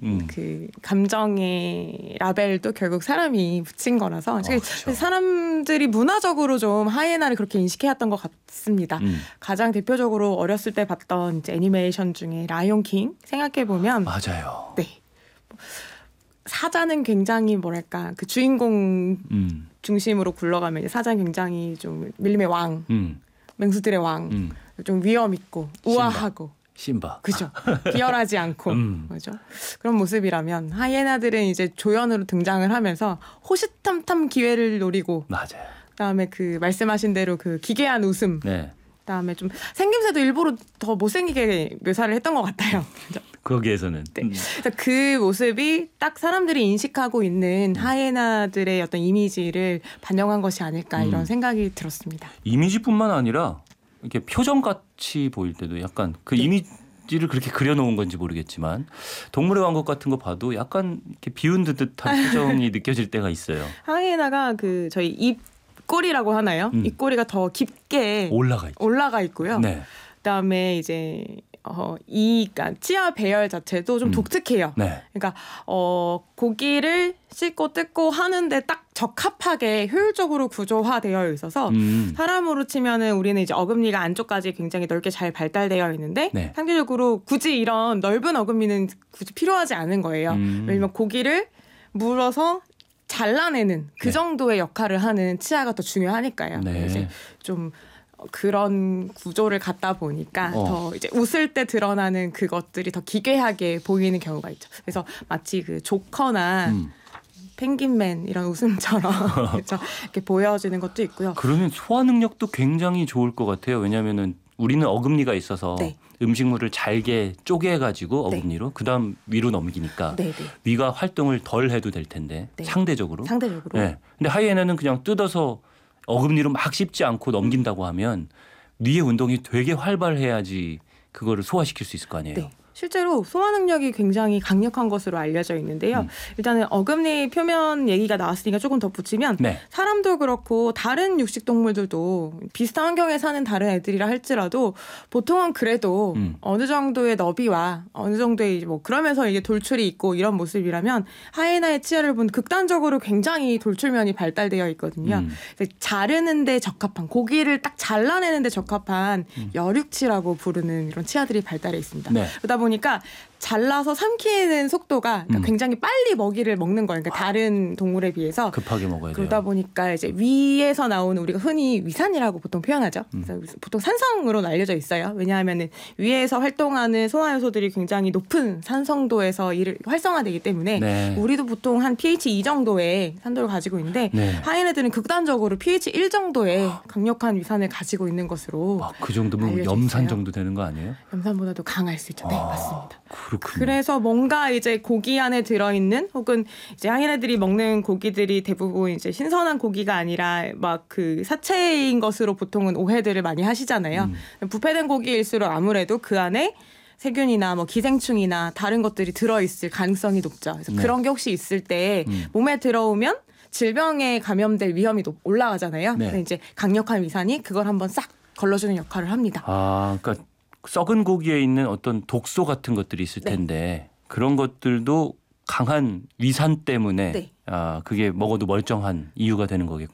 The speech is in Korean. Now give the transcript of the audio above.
그 감정의 라벨도 결국 사람이 붙인 거라서 그렇죠. 사람들이 문화적으로 좀 하이에나를 그렇게 인식해왔던 것 같습니다. 가장 대표적으로 어렸을 때 봤던 이제 애니메이션 중에 라이온 킹 생각해 보면 맞아요. 네. 사자는 굉장히 뭐랄까 그 주인공 중심으로 굴러가면 사자는 굉장히 좀 밀림의 왕, 맹수들의 왕, 좀 위험 있고 우아하고 심바. 그죠. 비열하지 않고 그죠. 그런 모습이라면 하이에나들은 이제 조연으로 등장을 하면서 호시탐탐 기회를 노리고 맞아요. 그다음에 그 말씀하신 대로 그 기괴한 웃음. 네. 그다음에 좀 생김새도 일부러 더 못생기게 묘사를 했던 것 같아요. 거기에서는. 네. 그래서 그 모습이 딱 사람들이 인식하고 있는 하이에나들의 어떤 이미지를 반영한 것이 아닐까 이런 생각이 들었습니다. 이미지뿐만 아니라 이렇게 표정같이 보일 때도 약간 그 이미지를 그렇게 그려놓은 건지 모르겠지만 동물의 왕국 같은 거 봐도 약간 이렇게 비운 듯한 표정이 느껴질 때가 있어요. 하이에나가 그 저희 입꼬리라고 하나요? 입꼬리가 더 깊게 올라가 있고요. 네. 그다음에 이제 그러니까 치아 배열 자체도 좀 독특해요. 네. 그러니까 고기를 씻고 뜯고 하는데 딱 적합하게 효율적으로 구조화되어 있어서 사람으로 치면은 우리는 이제 어금니가 안쪽까지 굉장히 넓게 잘 발달되어 있는데 상대적으로 굳이 이런 넓은 어금니는 굳이 필요하지 않은 거예요. 왜냐면 고기를 물어서 잘라내는 그 정도의 역할을 하는 치아가 더 중요하니까요. 이제 좀 그런 구조를 갖다 보니까 더 이제 웃을 때 드러나는 그것들이 더 기괴하게 보이는 경우가 있죠. 그래서 마치 그 조커나 펭귄맨 이런 웃음처럼 그렇죠? 이렇게 보여지는 것도 있고요. 그러면 소화 능력도 굉장히 좋을 것 같아요. 왜냐하면은 우리는 어금니가 있어서 음식물을 잘게 쪼개가지고 어금니로 그다음 위로 넘기니까 위가 활동을 덜 해도 될 텐데 상대적으로. 네. 근데 하이에나는 그냥 뜯어서 어금니로 막 씹지 않고 넘긴다고 하면 위의 운동이 되게 활발해야지 그거를 소화시킬 수 있을 거 아니에요. 실제로 소화 능력이 굉장히 강력한 것으로 알려져 있는데요. 일단은 어금니 표면 얘기가 나왔으니까 조금 더 붙이면 사람도 그렇고 다른 육식 동물들도 비슷한 환경에 사는 다른 애들이라 할지라도 보통은 그래도 어느 정도의 너비와 어느 정도의 뭐 그러면서 이게 돌출이 있고 이런 모습이라면 하이에나의 치아를 보면 극단적으로 굉장히 돌출면이 발달되어 있거든요. 자르는 데 적합한 고기를 딱 잘라내는 데 적합한 여륙치라고 부르는 이런 치아들이 발달해 있습니다. 그러다 보니까 잘라서 삼키는 속도가 굉장히 빨리 먹이를 먹는 거예요. 그러니까 다른 동물에 비해서 급하게 먹어야 돼요. 그러다 보니까 이제 위에서 나오는 우리가 흔히 위산이라고 보통 표현하죠. 그래서 보통 산성으로 알려져 있어요. 왜냐하면 위에서 활동하는 소화 요소들이 굉장히 높은 산성도에서 활성화되기 때문에 우리도 보통 한 pH 2 정도의 산도를 가지고 있는데 하이에나들은 극단적으로 pH 1 정도의 강력한 위산을 가지고 있는 것으로 그 정도면 염산 정도 되는 거 아니에요? 염산보다도 강할 수 있죠. 네, 맞습니다. 그렇군요. 그래서 뭔가 이제 고기 안에 들어있는 혹은 이제 하이에나들이 먹는 고기들이 대부분 이제 신선한 고기가 아니라 막 그 사체인 것으로 보통은 오해들을 많이 하시잖아요. 부패된 고기일수록 아무래도 그 안에 세균이나 뭐 기생충이나 다른 것들이 들어있을 가능성이 높죠. 그래서 그런 게 혹시 있을 때 몸에 들어오면 질병에 감염될 위험이 올라가잖아요. 근데 이제 강력한 위산이 그걸 한번 싹 걸러주는 역할을 합니다. 그러니까 썩은 고기에 있는 어떤 독소 같은 것들이 있을 텐데 그런 것들도 강한 위산 때문에 그게 먹어도 멀쩡한 이유가 되는 거겠군요.